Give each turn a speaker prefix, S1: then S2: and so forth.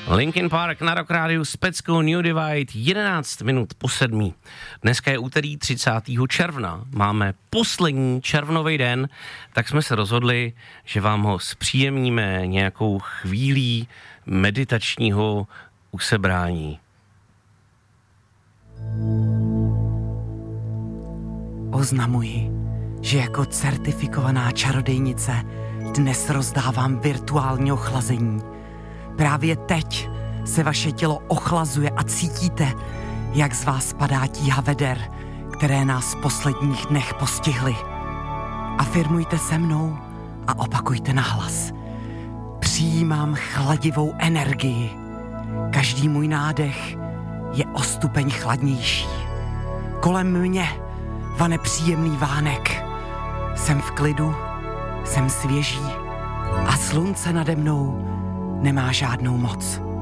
S1: Linkin Park na Rock Rádiu s peckou New Divide, 11 minut po 7. Dneska je úterý 30. června, máme poslední červnový den, tak jsme se rozhodli, že vám ho zpříjemníme nějakou chvílí meditačního usebrání.
S2: Oznamuji, že jako certifikovaná čarodejnice dnes rozdávám virtuální ochlazení. Právě teď se vaše tělo ochlazuje a cítíte, jak z vás padá tíha veder, které nás v posledních dnech postihly. Afirmujte se mnou a opakujte nahlas. Přijímám chladivou energii. Každý můj nádech je o stupeň chladnější. Kolem mě vane příjemný vánek. Jsem v klidu, jsem svěží a slunce nade mnou nemá žádnou moc.